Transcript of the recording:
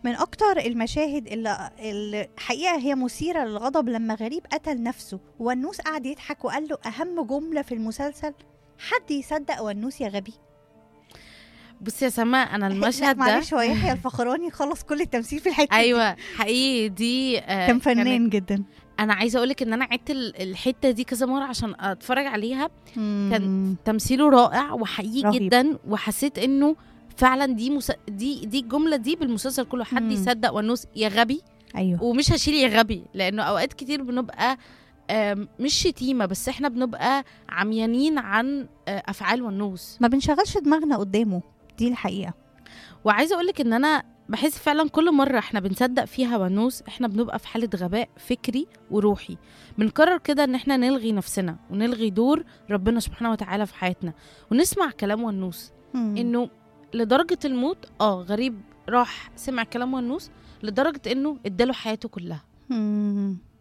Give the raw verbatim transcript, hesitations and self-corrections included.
من اكتر المشاهد اللي الحقيقه هي مثيره للغضب لما غريب قتل نفسه ونوس قعد يضحك وقال له اهم جمله في المسلسل: حد يصدق ونوس يا غبي. بص يا سما، انا المشهد ده معلش، هو يحيى الفخراني خلص كل التمثيل في الحته ايوه حقيقي دي آه كان فنان جدا. انا عايزه اقولك ان انا عدت الحته دي كذا مره عشان اتفرج عليها. مم. كان تمثيله رائع وحقيقي رهيب. جدا، وحسيت انه فعلا دي مس... دي دي الجمله دي بالمسلسل كله: حد مم. يصدق ونوس يا غبي. ايوه، ومش هشيل يا غبي، لانه اوقات كتير بنبقى مش شتيمه، بس احنا بنبقى عميانين عن افعال ونوس، ما بنشغلش دماغنا قدامه، دي الحقيقه. وعايزه اقولك ان انا بحس فعلا كل مرة احنا بنصدق فيها ونوس احنا بنبقى في حالة غباء فكري وروحي. بنقرر كده ان احنا نلغي نفسنا ونلغي دور ربنا سبحانه وتعالى في حياتنا ونسمع كلام ونوس. مم. انه لدرجة الموت اه غريب راح سمع كلام ونوس لدرجة انه اداله حياته كلها. مم.